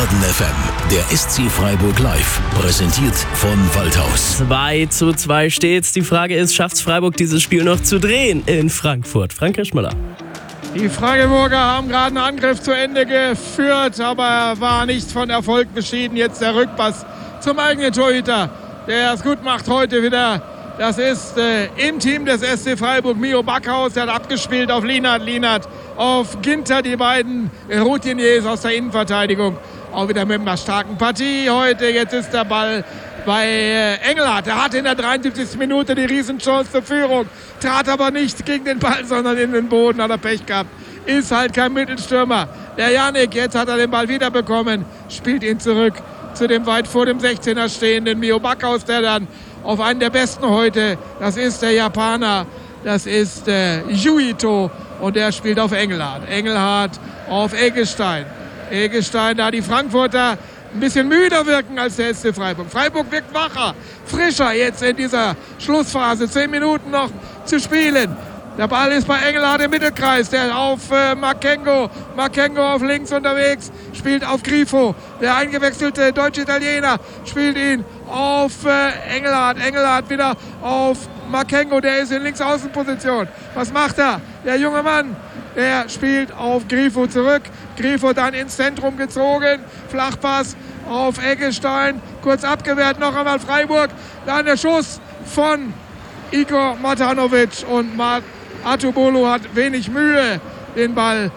Norden FM, der SC Freiburg live, präsentiert von Waldhaus. 2:2 steht's. Die Frage ist, schafft's Freiburg dieses Spiel noch zu drehen in Frankfurt? Frank Kirschmüller. Die Freiburger haben gerade einen Angriff zu Ende geführt, aber war nicht von Erfolg beschieden. Jetzt der Rückpass zum eigenen Torhüter, der es gut macht heute wieder. Das ist im Team des SC Freiburg Mio Backhaus. Der hat abgespielt auf Lienert auf Ginter, die beiden Routiniers aus der Innenverteidigung. Auch wieder mit einer starken Partie heute. Jetzt ist der Ball bei Engelhardt. Er hatte in der 73. Minute die Riesenchance zur Führung. Trat aber nicht gegen den Ball, sondern in den Boden. Hat er Pech gehabt. Ist halt kein Mittelstürmer. Der Yannick, jetzt hat er den Ball wieder bekommen. Spielt ihn zurück zu dem weit vor dem 16er stehenden Mio Backhaus, der dann auf einen der Besten heute, das ist der Japaner, das ist Yuito, und der spielt auf Engelhardt. Engelhardt auf Eggestein. Eggestein, da die Frankfurter ein bisschen müder wirken als der SC Freiburg. Freiburg wirkt wacher, frischer jetzt in dieser Schlussphase. 10 Minuten noch zu spielen. Der Ball ist bei Engelhardt im Mittelkreis, der auf Makengo. Makengo auf links unterwegs, spielt auf Grifo. Der eingewechselte Deutsch-Italiener spielt ihn auf Engelhardt. Engelhardt wieder auf Makengo, der ist in Linksaußenposition. Was macht er? Der junge Mann, der spielt auf Grifo zurück. Grifo dann ins Zentrum gezogen. Flachpass auf Eggestein, kurz abgewehrt, noch einmal Freiburg. Dann der Schuss von Igor Matanovic, und Atubolo hat wenig Mühe, den Ball